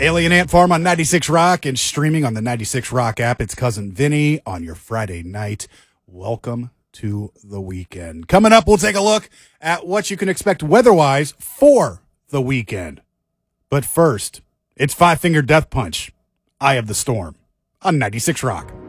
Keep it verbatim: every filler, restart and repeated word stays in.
Alien Ant Farm on ninety-six Rock and streaming on the ninety-six Rock app. It's Cousin Vinny on your Friday night. Welcome to the weekend. Coming up, we'll take a look at what you can expect weather-wise for the weekend. But first, it's Five Finger Death Punch, Eye of the Storm on ninety-six Rock.